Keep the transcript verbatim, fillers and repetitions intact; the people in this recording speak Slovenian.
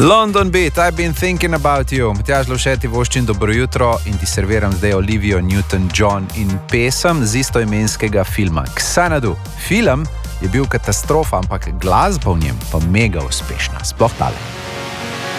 London Beat, I've been thinking about you. Matjaž Lovše ti voščim dobro jutro in ti serviram zdaj Olivio Newton-John in pesem z istoimenskega filma Xanadu. Film je bil katastrofa, ampak glasba v njem pa mega uspešna, sploh tale.